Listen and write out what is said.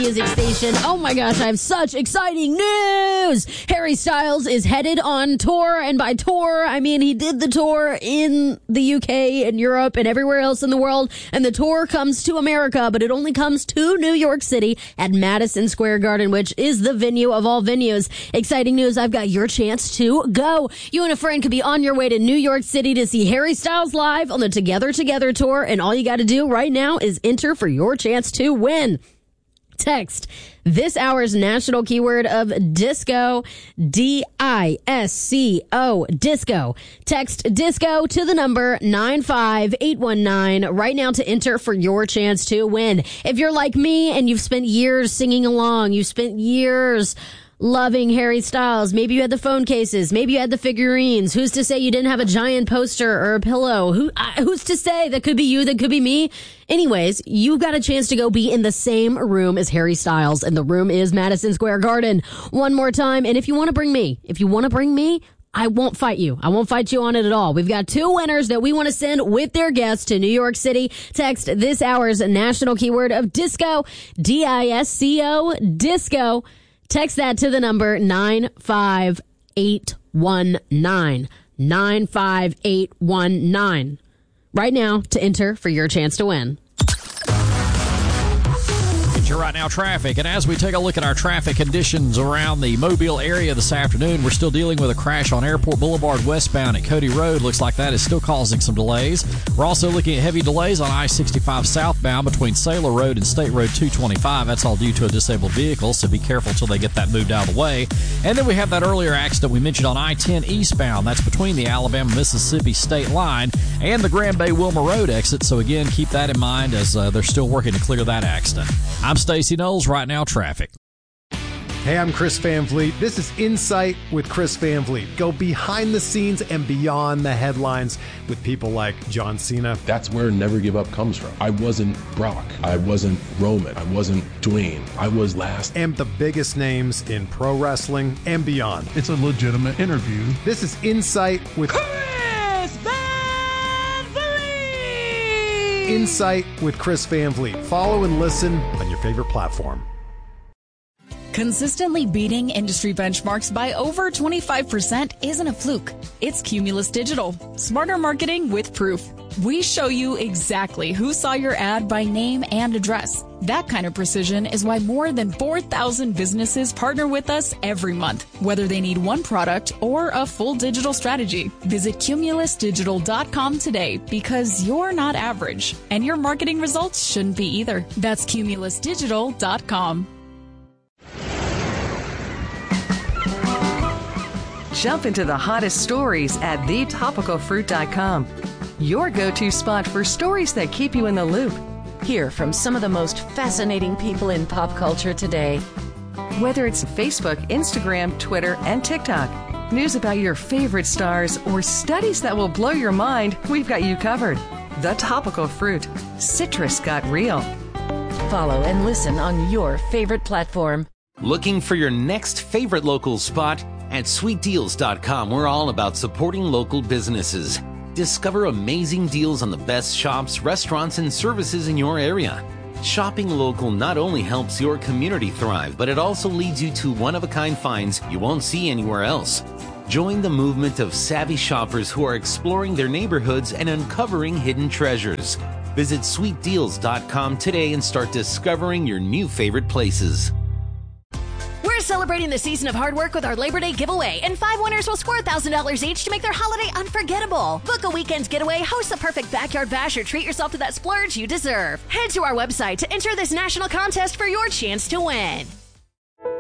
music station. Oh my gosh, I have such exciting news! Harry Styles is headed on tour, and by tour, I mean he did the tour in the UK and Europe and everywhere else in the world, and the tour comes to America, but it only comes to New York City at Madison Square Garden, which is the venue of all venues. Exciting news, I've got your chance to go. You and a friend could be on your way to New York City to see Harry Styles live on the Together Together tour, and all you got to do right now is enter for your chance to win. Text this hour's national keyword of disco, D-I-S-C-O, disco. Text disco to the number 95819 right now to enter for your chance to win. If you're like me and you've spent years singing along, you've spent years loving Harry Styles, maybe you had the phone cases, maybe you had the figurines, who's to say you didn't have a giant poster or a pillow? Who's to say? That could be you, that could be me. Anyways, you've got a chance to go be in the same room as Harry Styles, and the room is Madison Square Garden. One more time, and if you want to bring me, I won't fight you. I won't fight you on it at all. We've got 2 winners that we want to send with their guests to New York City. Text this hour's national keyword of disco, D-I-S-C-O, disco. Text that to the number 95819. 95819. Right now to enter for your chance to win. Your Right Now traffic. And as we take a look at our traffic conditions around the Mobile area this afternoon, we're still dealing with a crash on Airport Boulevard westbound at Cody Road. Looks like that is still causing some delays. We're also looking at heavy delays on I-65 southbound between Sailor Road and State Road 225. That's all due to a disabled vehicle, so be careful till they get that moved out of the way. And then we have that earlier accident we mentioned on I-10 eastbound. That's between the Alabama-Mississippi state line and the Grand Bay-Wilma Road exit. So again, keep that in mind as they're still working to clear that accident. I'm Stacey Knowles, Right Now Traffic. Hey, I'm Chris Van Vliet. This is Insight with Chris Van Vliet. Go behind the scenes and beyond the headlines with people like John Cena. That's where Never Give Up comes from. I wasn't Brock. I wasn't Roman. I wasn't Dwayne. I was last. And the biggest names in pro wrestling and beyond. It's a legitimate interview. This is Insight with Chris Van Vliet. Insight with Chris Van Vliet. Follow and listen on your favorite platform. Consistently beating industry benchmarks by over 25% isn't a fluke. It's Cumulus Digital. Smarter marketing with proof. We show you exactly who saw your ad by name and address. That kind of precision is why more than 4,000 businesses partner with us every month, whether they need one product or a full digital strategy. Visit cumulusdigital.com today because you're not average, and your marketing results shouldn't be either. That's cumulusdigital.com. Jump into the hottest stories at thetopicalfruit.com. Your go-to spot for stories that keep you in the loop. Hear from some of the most fascinating people in pop culture today. Whether it's Facebook, Instagram, Twitter, and TikTok, news about your favorite stars, or studies that will blow your mind, we've got you covered. The Topical Fruit. Citrus got real. Follow and listen on your favorite platform. Looking for your next favorite local spot? At sweetdeals.com, we're all about supporting local businesses. Discover amazing deals on the best shops, restaurants, and services in your area. Shopping local not only helps your community thrive, but it also leads you to one-of-a-kind finds you won't see anywhere else. Join the movement of savvy shoppers who are exploring their neighborhoods and uncovering hidden treasures. Visit sweetdeals.com today and start discovering your new favorite places. We're celebrating the season of hard work with our Labor Day giveaway, and 5 winners will score $1,000 each to make their holiday unforgettable. Book a weekend getaway, host a perfect backyard bash, or treat yourself to that splurge you deserve. Head to our website to enter this national contest for your chance to win.